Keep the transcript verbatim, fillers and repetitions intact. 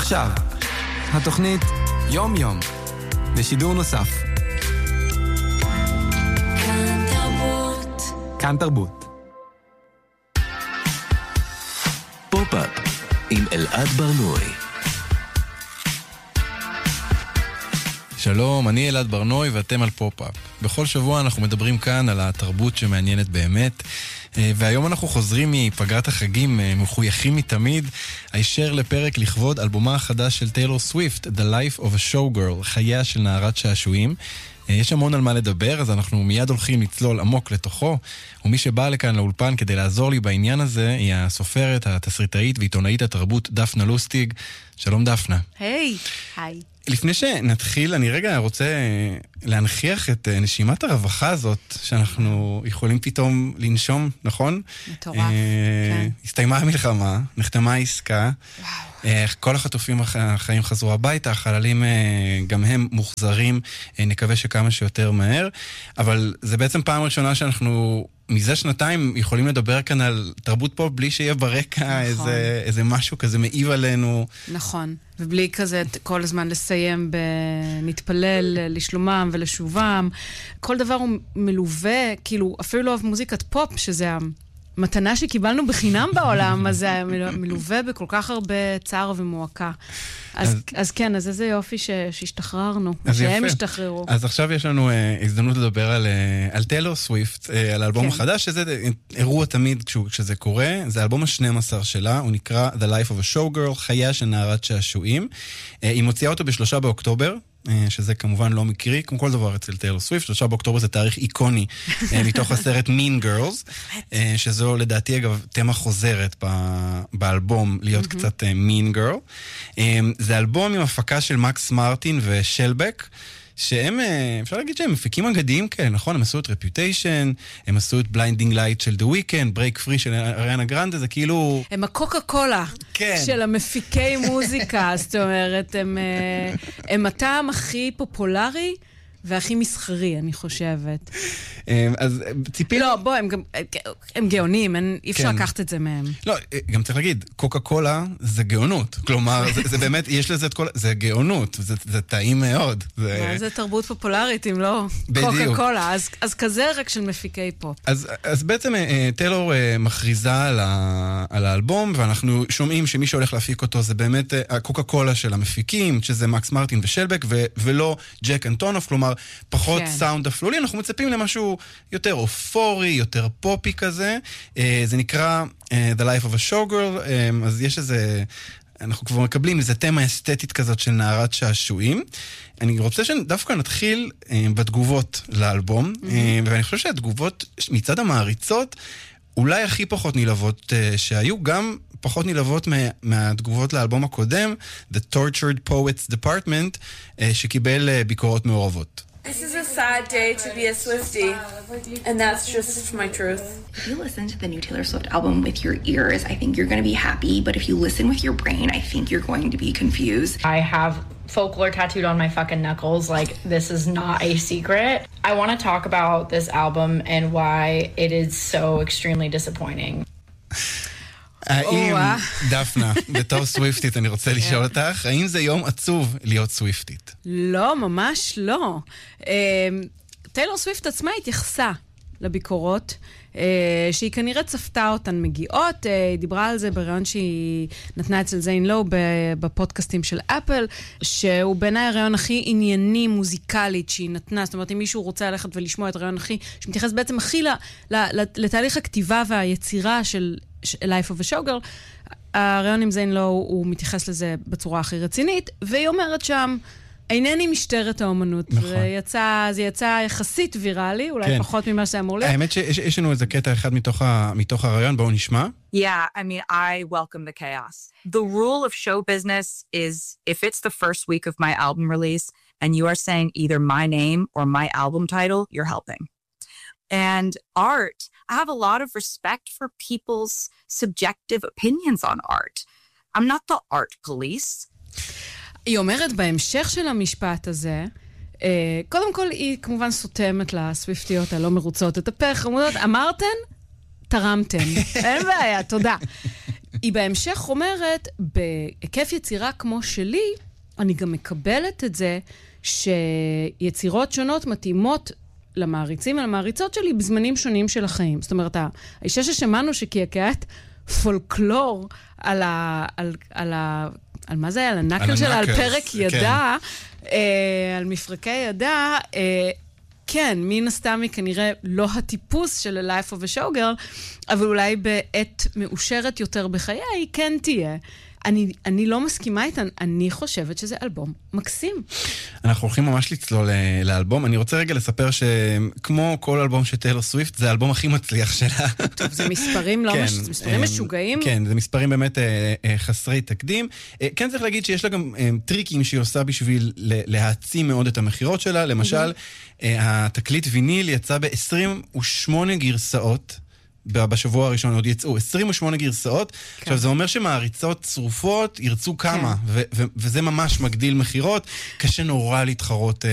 עכשיו, התוכנית יום יום, בשידור נוסף. כאן תרבות. כאן תרבות. פופ-אפ עם אלעד ברנועי. שלום, אני אלעד ברנועי ואתם על פופ-אפ. בכל שבוע אנחנו מדברים כאן על התרבות שמעניינת באמת, והיום אנחנו חוזרים מפגרת החגים מחויכים מתמיד, הישר לפרק לכבוד אלבומה החדש של טיילור סוויפט, The Life of a Showgirl, חייה של נערת שעשועים. יש המון על מה לדבר, אז אנחנו מיד הולכים לצלול עמוק לתוכו, ומי שבא לכאן לאולפן כדי לעזור לי בעניין הזה, היא הסופרת, התסריטאית ועיתונאית התרבות דפנה לוסטיג. שלום דפנה. היי. היי. לפני שנתחיל, אני רגע רוצה להנכיח את נשימת הרווחה הזאת, שאנחנו יכולים פתאום לנשום, נכון? מטורף, כן. הסתיימה המלחמה, נחתמה העסקה, וואו. כל החטופים החיים חזרו הביתה, החללים גם הם מוחזרים, נקווה שכמה שיותר מהר, אבל זה בעצם פעם ראשונה שאנחנו מזה שנתיים יכולים לדבר כאן על תרבות פופ בלי שיהיה ברקע נכון. איזה, איזה משהו כזה מעיב עלינו. נכון, ובלי כזה כל הזמן לסיים בנתפלל לשלומם ולשובם. כל דבר הוא מלווה, כאילו אפילו לא אוהב מוזיקת פופ, שזה המתנה שקיבלנו בחינם בעולם, אז זה מלווה בכל כך הרבה צער ומועקה. אז, אז, אז כן, אז איזה יופי ש, שהשתחררנו, שהם השתחררו. אז עכשיו יש לנו אה, הזדמנות לדבר על, אה, על טיילור סוויפט, אה, על האלבום כן. החדש, שזה אירוע תמיד כשזה קורה, זה האלבום ה-שנים עשר שלה, הוא נקרא The Life of a Showgirl, חייה של נערת שעשועים. אה, היא מוציאה אותו בשלושה באוקטובר, שזה כמובן לא מקרי, כמו כל דבר אצל טיילור סוויפט, שלושה באוקטובר זה תאריך איקוני מתוך הסרט Mean Girls, שזו לדעתי אגב תמה חוזרת באלבום להיות קצת Mean Girl. זה אלבום עם הפקה של מקס מרטין ושלבק, שהם, אפשר להגיד שהם מפיקים אגדיים כאלה, נכון? הם עשו את רפיוטיישן, הם עשו את בליינדינג לייט של The Weeknd, ברייק פרי של אריאנה גרנדה, זה כאילו... הם הקוקה קולה כן. של המפיקי מוזיקה, זאת אומרת, הם, הם הטעם הכי פופולרי והכי מסחרי, אני חושבת. אז ציפי... לא, בוא, הם, הם גאונים, אי אפשר כן. לקחת את זה מהם. לא, גם צריך להגיד, קוקה קולה זה גאונות. כלומר, זה, זה באמת, יש לזה את כל... זה גאונות, זה, זה טעים מאוד. זה... מה זה תרבות פופולרית, אם לא קוקה קולה? אז, אז כזה רק של מפיקי פופ. אז, אז בעצם טיילור מכריזה על, ה, על האלבום, ואנחנו שומעים שמי שהולך להפיק אותו זה באמת הקוקה קולה של המפיקים, שזה מקס מרטין ושלבק, ו, ולא ג'ק אנטונוף, כלומר, פחות כן. סאונד אפלולי, אנחנו מצפים למשהו יותר אופורי, יותר פופי כזה. זה נקרא The Life of a Showgirl, אז יש איזה, אנחנו כבר מקבלים איזה תמה אסתטית כזאת של נערת שעשועים. אני רוצה שדווקא נתחיל בתגובות לאלבום, mm-hmm. ואני חושב שהתגובות מצד המעריצות, אולי הכי פחות נלהבות שהיו, גם פחות נלהבות מה, מהתגובות לאלבום הקודם, The Tortured Poets Department, שקיבל ביקורות מעורבות. This is a sad day to be a Swiftie, and that's just my truth. If you listen to the new Taylor Swift album with your ears, I think you're going to be happy, but if you listen with your brain, I think you're going to be confused. I have folklore tattooed on my fucking knuckles, like this is not a secret. I want to talk about this album and why it is so extremely disappointing. האם, דפנה, בתור סוויפטית, אני רוצה לשאול אותך, האם זה יום עצוב להיות סוויפטית? לא, ממש לא. טיילור סוויפט עצמה התייחסה לביקורות, שהיא כנראה צפתה אותן מגיעות, היא דיברה על זה ברעיון שהיא נתנה אצל זיין לואו בפודקאסטים של אפל, שהוא בעיניי הרעיון הכי ענייני מוזיקלית שהיא נתנה, זאת אומרת אם מישהו רוצה ללכת ולשמוע את הרעיון הכי, שמתייחס בעצם הכי לתהליך הכתיבה והיצירה של Life of a Showgirl, הרעיון עם זיין לואו הוא מתייחס לזה בצורה הכי רצינית, והיא אומרת שם, אינני משטרת האומנות. נכון. זה יצא, זה יצא יחסית ויראלי, אולי כן. פחות ממה שאמור להיות. האמת שיש לנו איזה קטע אחד מתוך, ה, מתוך הרעיון, בואו נשמע. Yeah, I mean, I welcome the chaos. The rule of show business is if it's the first week of my album release and you are saying either my name or my album title, you're helping. And art, I have a lot of respect for people's subjective opinions on art. I'm not the art police. היא אומרת בהמשך של המשפט הזה, קודם כל היא כמובן סותמת לסוויפטיות הלא מרוצות את הפך, אמרתן, תרמתן. אין בעיה, תודה. היא בהמשך אומרת, בהיקף יצירה כמו שלי, אני גם מקבלת את זה שיצירות שונות מתאימות למעריצים ולמעריצות שלי בזמנים שונים של החיים. זאת אומרת, האישה ששמענו שקעקעת פולקלור על ה... על, על ה... על מה זה היה? על הנקל שלה, על פרק ידה, כן. אה, על מפרקי ידה, אה, כן, מן הסתם היא כנראה לא הטיפוס של ה-Life of a Showgirl, אבל אולי בעת מאושרת יותר בחיי, היא כן תהיה. אני, אני לא מסכימה איתן, אני חושבת שזה אלבום מקסים. אנחנו הולכים ממש לצלול לאלבום. אני רוצה רגע לספר שכמו כל אלבום של טיילור סוויפט, זה האלבום הכי מצליח שלה. טוב, זה מספרים לא מש... זה מספרים משוגעים. כן, זה מספרים באמת חסרי תקדים. כן, צריך להגיד שיש לה גם טריקים שהיא עושה בשביל להעצים מאוד את המחירות שלה. למשל, התקליט ויניל יצא ב-עשרים ושמונה גרסאות, בשבוע הראשון עוד יצאו עשרים ושמונה גרסאות. כן. עכשיו, זה אומר שמעריצות צרופות ירצו כמה, כן. ו- ו- וזה ממש מגדיל מחירות. קשה נורא להתחרות